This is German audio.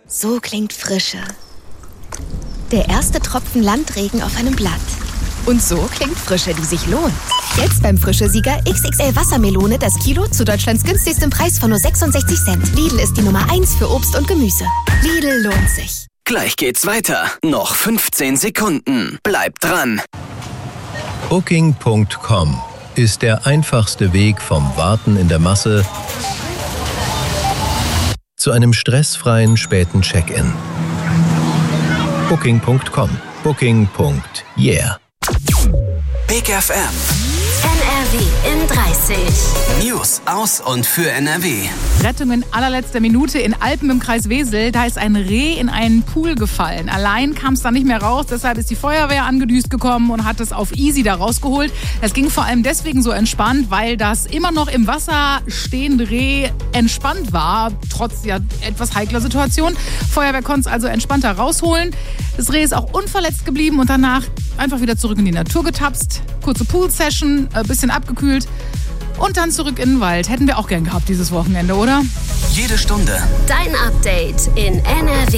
So klingt Frische. Der erste Tropfen Landregen auf einem Blatt. Und so klingt Frische, die sich lohnt. Jetzt beim Frische-Sieger XXL Wassermelone das Kilo zu Deutschlands günstigstem Preis von nur 66 Cent. Lidl ist die Nummer 1 für Obst und Gemüse. Lidl lohnt sich. Gleich geht's weiter. Noch 15 Sekunden. Bleibt dran. Booking.com ist der einfachste Weg vom Warten in der Masse zu einem stressfreien späten Check-in. Booking.com. Booking.yeah. Big FM. NRW in 30. News aus und für NRW. Rettung in allerletzter Minute in Alpen im Kreis Wesel. Da ist ein Reh in einen Pool gefallen. Allein kam es da nicht mehr raus. Deshalb ist die Feuerwehr angedüst gekommen und hat es auf easy da rausgeholt. Es ging vor allem deswegen so entspannt, weil das immer noch im Wasser stehende Reh entspannt war. Trotz ja etwas heikler Situation. Feuerwehr konnte es also entspannter rausholen. Das Reh ist auch unverletzt geblieben und danach einfach wieder zurück in die Natur getapst. Kurze Pool-Session, ein bisschen abgekühlt und dann zurück in den Wald. Hätten wir auch gern gehabt dieses Wochenende, oder? Jede Stunde Dein Update in NRW.